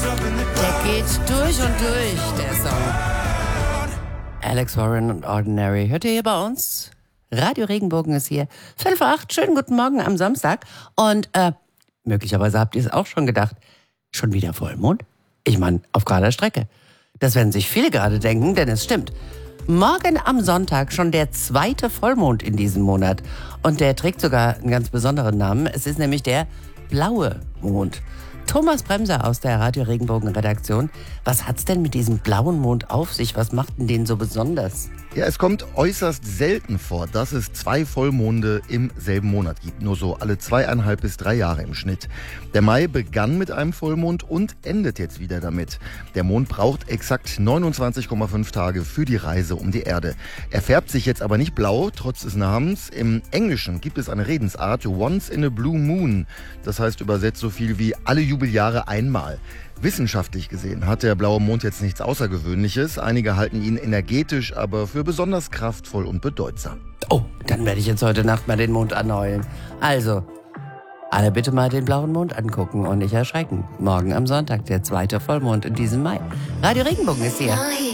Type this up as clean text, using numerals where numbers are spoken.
Der geht durch und durch, der Song. Alex Warren und Ordinary. Hört ihr hier bei uns? Radio Regenbogen ist hier. 5:08, schönen guten Morgen am Samstag. Und möglicherweise habt ihr es auch schon gedacht. Schon wieder Vollmond? Ich meine, auf gerader Strecke. Das werden sich viele gerade denken, denn es stimmt. Morgen am Sonntag schon der zweite Vollmond in diesem Monat. Und der trägt sogar einen ganz besonderen Namen. Es ist nämlich der blaue Mond. Thomas Bremser aus der Radio Regenbogen Redaktion. Was hat's denn mit diesem blauen Mond auf sich? Was macht denn den so besonders? Ja, es kommt äußerst selten vor, dass es 2 Vollmonde im selben Monat gibt. Nur so alle 2,5 bis 3 Jahre im Schnitt. Der Mai begann mit einem Vollmond und endet jetzt wieder damit. Der Mond braucht exakt 29,5 Tage für die Reise um die Erde. Er färbt sich jetzt aber nicht blau, trotz des Namens. Im Englischen gibt es eine Redensart, once in a blue moon. Das heißt übersetzt so viel wie alle Jubeljahre einmal. Wissenschaftlich gesehen hat der blaue Mond jetzt nichts Außergewöhnliches. Einige halten ihn energetisch, aber für besonders kraftvoll und bedeutsam. Oh, dann werde ich jetzt heute Nacht mal den Mond anheulen. Also, alle bitte mal den blauen Mond angucken und nicht erschrecken. Morgen am Sonntag, der zweite Vollmond in diesem Mai. Radio Regenbogen ist hier.